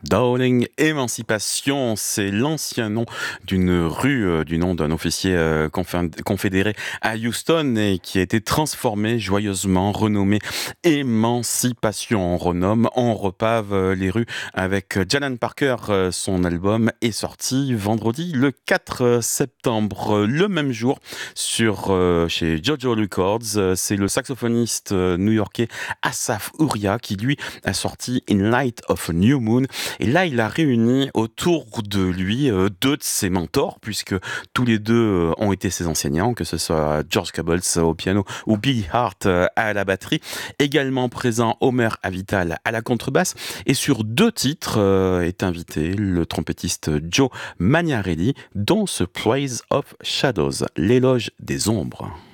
Downing Émancipation, c'est l'ancien nom d'une rue du nom d'un officier confédéré à Houston et qui a été transformé joyeusement, renommé Émancipation. On renomme, on repave les rues avec Jalan Parker. Son album est sorti vendredi le 4 septembre. Le même jour, chez Jojo Records, c'est le saxophoniste new-yorkais Asaf Uriah qui lui a sorti In Light of a New Moon. Et là, il a réuni autour de lui deux de ses mentors, puisque tous les deux ont été ses enseignants, que ce soit George Cabols au piano ou Billy Hart à la batterie. Également présent Homer Avital à la contrebasse. Et sur deux titres est invité le trompettiste Joe Magnarelli, dont ce Praise of Shadows, l'éloge des ombres.